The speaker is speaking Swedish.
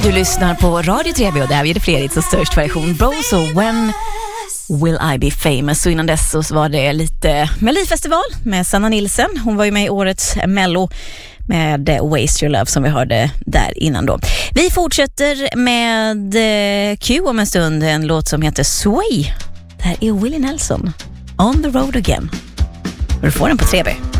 Du lyssnar på Radio 3B och där är det Fredriks och störst version Bros och When Will I Be Famous. Och innan dess så var det lite Melodifestival med Sanna Nilsson. Hon var ju med i årets Mello med Waste Your Love som vi hörde där innan då. Vi fortsätter med Q om en stund, en låt som heter Sway. Det här är Willie Nelson, On the Road Again. Och du får den på 3B.